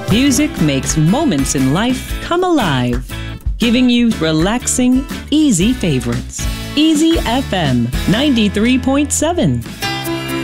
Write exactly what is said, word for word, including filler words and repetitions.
Music makes moments in life come alive, giving you relaxing, easy favorites. Easy F M ninety-three point seven.